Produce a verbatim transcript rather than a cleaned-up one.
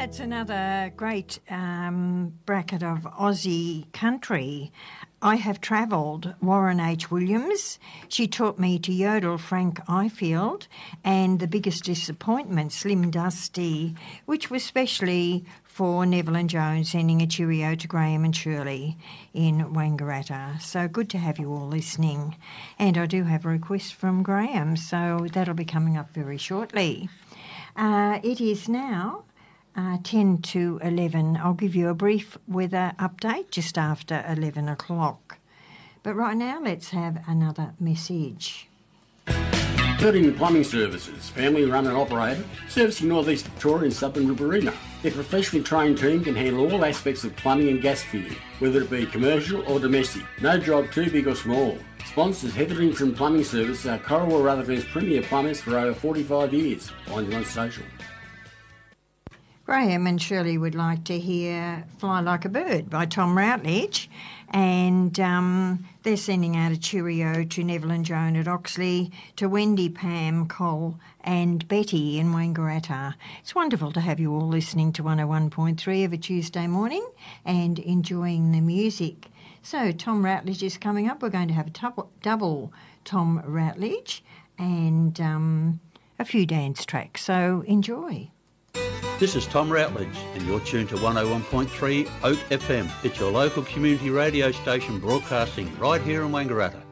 that's another great um, bracket of Aussie country. I Have Travelled, Warren H. Williams. She taught me to yodel, Frank Ifield, and The Biggest Disappointment, Slim Dusty, which was specially for Neville and Joan, sending a cheerio to Graham and Shirley in Wangaratta. So good to have you all listening. And I do have a request from Graham, so that'll be coming up very shortly. Uh, it is now uh, ten to eleven. I'll give you a brief weather update just after eleven o'clock. But right now, let's have another message. Curtin Plumbing Services, family run and operated, servicing North East Victoria and Southern Riverina. Their professionally trained team can handle all aspects of plumbing and gas fitting, whether it be commercial or domestic. No job too big or small. Sponsors Hetherington Plumbing Services are Corowa Rutherford's premier plumbers for over forty-five years. Find them on social. Graham and Shirley would like to hear Fly Like a Bird by Tom Routledge, and um, they're sending out a cheerio to Neville and Joan at Oxley, to Wendy, Pam, Cole and Betty in Wangaratta. It's wonderful to have you all listening to one oh one point three of a Tuesday morning and enjoying the music. So Tom Routledge is coming up. We're going to have a double, double Tom Routledge and um, a few dance tracks, so enjoy. This is Tom Routledge, and you're tuned to one oh one point three Oak F M. It's your local community radio station broadcasting right here in Wangaratta.